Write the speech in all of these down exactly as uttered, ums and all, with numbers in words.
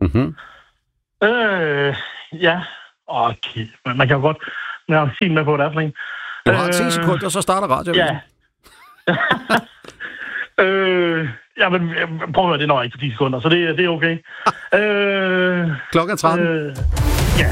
Mm-hmm. Øh, ja. Okay. Man kan jo godt... Man har sin med på, det er sådan en. Du har ti sekunder, så starter radioen. Ja. øh, ja, men prøv at høre, det når ikke for ti sekunder, så det, det er okay. øh, Klokken tretten. Øh, ja.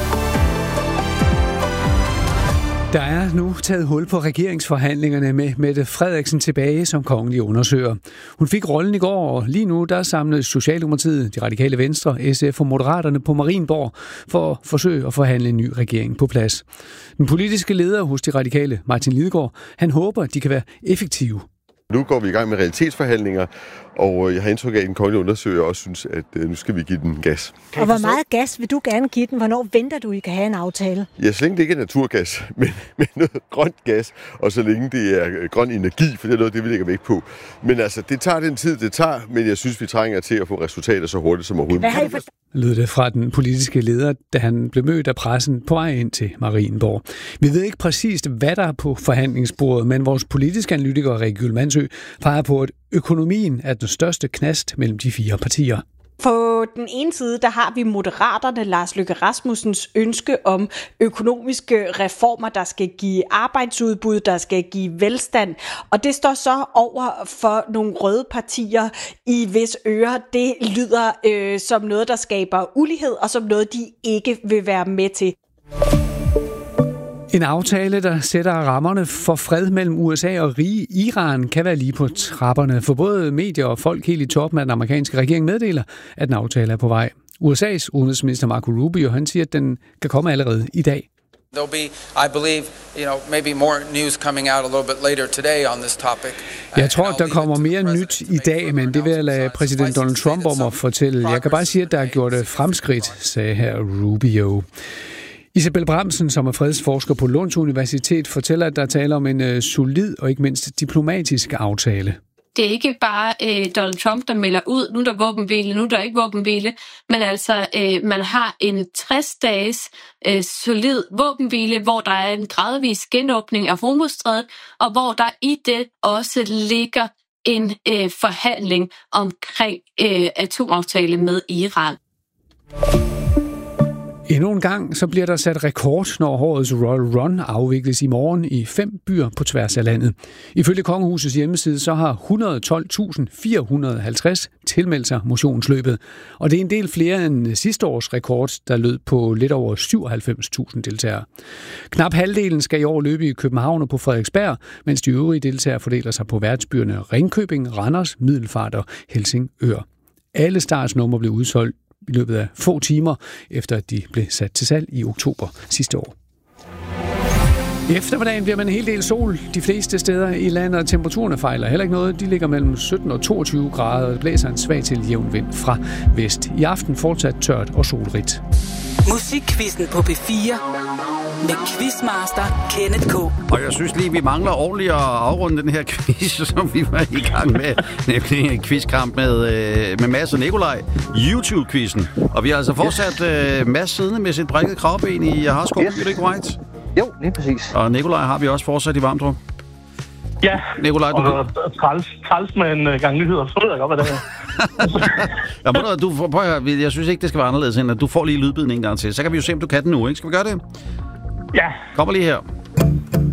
Der er nu taget hul på regeringsforhandlingerne med Mette Frederiksen tilbage som kongelig undersøger. Hun fik rollen i går, og lige nu der samlede Socialdemokratiet, De Radikale Venstre, S F og Moderaterne på Marienborg for at forsøge at forhandle en ny regering på plads. Den politiske leder hos De Radikale, Martin Lidegaard, han håber, at de kan være effektive. Nu går vi i gang med realitetsforhandlinger, og jeg har indtryk af, at den kongelige undersøger også synes, at nu skal vi give den gas. Og hvor meget gas vil du gerne give den? Hvornår venter du, I kan have en aftale? Ja, så længe det ikke er naturgas, men, men noget grønt gas, og så længe det er grøn energi, for det er noget, det vi lægger vægt på. Men altså, det tager den tid, det tager, men jeg synes, vi trænger til at få resultater så hurtigt som overhovedet. Hvad har I for... lød det fra den politiske leder, da han blev mødt af pressen på vej ind til Marienborg. Vi ved ikke præcist, hvad der er på forhandlingsbordet, men vores politiske analytiker, Rikke Gyldmandsø, peger på, at økonomien er den største knast mellem de fire partier. På den ene side, der har vi Moderaterne, Lars Løkke Rasmussens ønske om økonomiske reformer, der skal give arbejdsudbud, der skal give velstand. Og det står så over for nogle røde partier, i hvis ører det lyder øh, som noget, der skaber ulighed, og som noget, de ikke vil være med til. En aftale, der sætter rammerne for fred mellem U S A og rige Iran, kan være lige på trapperne. For både medier og folk helt i toppen af den amerikanske regering meddeler, at en aftale er på vej. U S A's udenrigsminister Marco Rubio, han siger, at den kan komme allerede i dag. There'll be, I believe, you know, maybe more news coming out a little bit later today on this topic. Jeg tror, der kommer mere nyt i dag, men det vil jeg lade præsident Donald Trump om at fortælle. Jeg kan bare sige, at der er gjort fremskridt, sagde her Rubio. Isabel Bramsen, som er fredsforsker på Lunds Universitet, fortæller, at der taler om en uh, solid og ikke mindst diplomatisk aftale. Det er ikke bare øh, Donald Trump, der melder ud, nu er der våbenhvile, nu er der ikke våbenhvile, men altså øh, man har en tres dages øh, solid våbenhvile, hvor der er en gradvis genåbning af Hormuzstrædet, og hvor der i det også ligger en øh, forhandling omkring øh, atomaftale med Iran. Endnu en gang så bliver der sat rekord, når årets Royal Run afvikles i morgen i fem byer på tværs af landet. Ifølge Kongehusets hjemmeside så har et hundrede og tolv tusind fire hundrede og halvtreds tilmeldt sig motionsløbet. Og det er en del flere end sidste års rekord, der lød på lidt over syvoghalvfems tusind deltagere. Knap halvdelen skal i år løbe i København og på Frederiksberg, mens de øvrige deltagere fordeler sig på værtsbyerne Ringkøbing, Randers, Middelfart og Helsingør. Alle startsnumre blev udsolgt i løbet af få timer, efter at de blev sat til salg i oktober sidste år. I eftermiddagen bliver man en hel del sol de fleste steder i landet, og temperaturerne fejler heller ikke noget. De ligger mellem sytten og toogtyve grader, og det blæser en svag til jævn vind fra vest. I aften fortsat tørt og solrigt. Musikquizzen på P fire med quizmaster Kenneth K. Og jeg synes lige, vi mangler ordentligt at afrunde den her quiz, som vi var i gang med. Nemlig en quizkamp med, øh, med Mads og Nikolaj. YouTube-quizzen. Og vi har altså fortsat øh, Mads siddende med sit brækket kravben i Harsko. Yes. Er det ikke right? Jo, lige præcis. Og Nikolaj har vi også fortsat i Varmdrup. Ja, Nikolaj, du... og træls, træls med en gang nyheder, så ved jeg godt, hvad det er. Ja, må du, du, prøv at høre, jeg synes ikke, det skal være anderledes end, at du får lige lydbiden en gang til. Så kan vi jo se, om du kan den nu, ikke? Skal vi gøre det? Ja. Kommer lige her.